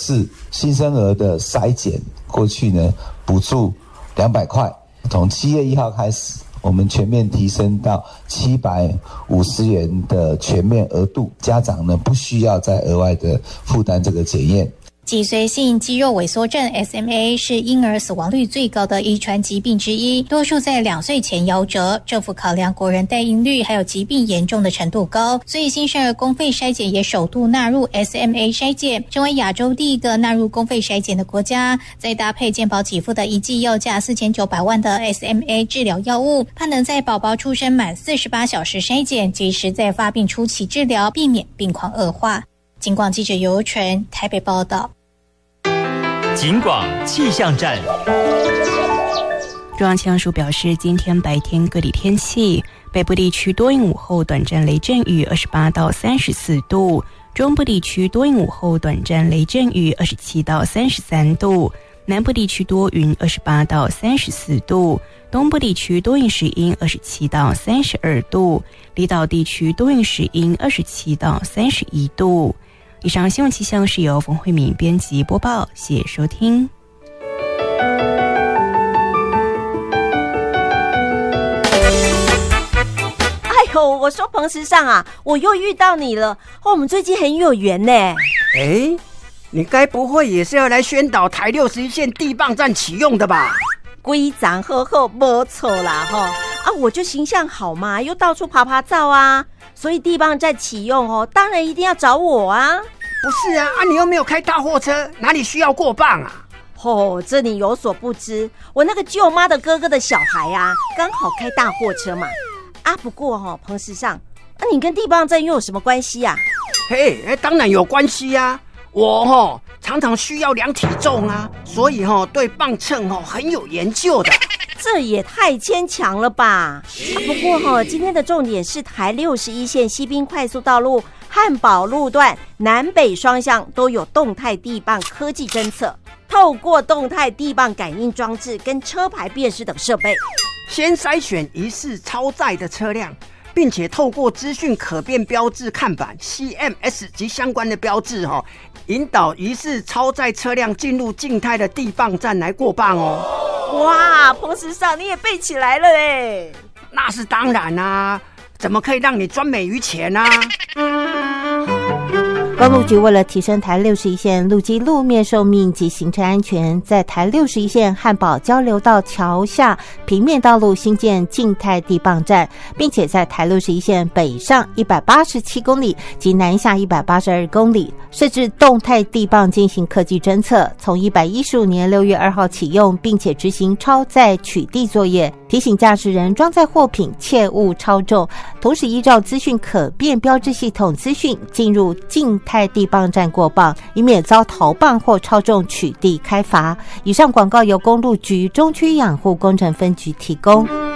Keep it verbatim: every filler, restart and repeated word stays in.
是新生儿的筛检，过去呢补助两百块，从七月一号开始，我们全面提升到七百五十元的全面额度，家长呢不需要再额外的负担这个检验。 脊髓性肌肉萎缩症 S M A 是婴儿死亡率最高的遗传疾病之一，多数在两岁前夭折。政府考量国人代孕率还有疾病严重的程度高，所以新生儿公费筛检也首度纳入 S M A 筛检，成为亚洲第一个纳入公费筛检的国家。再搭配健保给付的一剂要价四千九百万的 S M A 治疗药物，它能在宝宝出生满四十八小时筛检，及时在发病初期治疗，避免病况恶化。警广记者游纯台北报道。 警广气象站， 中央气象署表示，今天白天各地天气，北部地区多云午后短暂雷阵雨，二十八到三十四度；中部地区多云午后短暂雷阵雨，二十七到三十三度；南部地区多云，二十八到三十四度；东部地区多云时阴，二十七到三十二度；离岛地区多云时阴，二十七到三十一度。以上新闻气象是由冯慧敏编辑播报，谢谢收听。 哎呦，我说彭时尚啊，我又遇到你了，哦，我们最近很有缘呢。 哎，你该不会也是要来宣导台六十一线地磅站启用的吧？ 规章好好，没错啦哈。啊，我就形象好嘛，又到处爬爬照啊，所以地磅站启用哦，当然一定要找我啊。 不是啊，啊你又没有开大货车，哪里需要过磅啊？ 哦，这你有所不知，我那个舅妈的哥哥的小孩啊，刚好开大货车嘛。啊，不过哈、哦，彭时尚，那、啊、你跟地磅站又有什么关系啊？ 嘿，当然有关系啊。我哈、哦、常常需要量体重啊，所以哈、哦、对磅秤哈、哦、很有研究的。 这也太牵强了吧！啊、不过哈、哦，今天的重点是台六十一线西滨快速道路汉宝路段南北双向都有动态地磅科技侦测，透过动态地磅感应装置跟车牌辨识等设备， 先筛选疑似超载的车辆，并且透过资讯可变标志看板 C M S 及相关的标志哈、哦，引导疑似超载车辆进入静态的地磅站来过磅哦。 哇，彭时尚你也背起来了哎！ 那是当然啊，怎么可以让你专美于前啊？ 公路局为了提升台六十一线路基路面寿命及行车安全，在台六十一线汉宝交流道桥下平面道路新建静态地磅站，并且在台六十一线北上一百八十七公里及南下一百八十二公里设置动态地磅进行科技侦测，从一百一十五年六月二号启用，并且执行超载取缔作业，提醒驾驶人装载货品切勿超重，同时依照资讯可变标志系统资讯进入静态地磅站过磅，以免遭逃磅或超重取缔开罚。以上广告由公路局中区养护工程分局提供。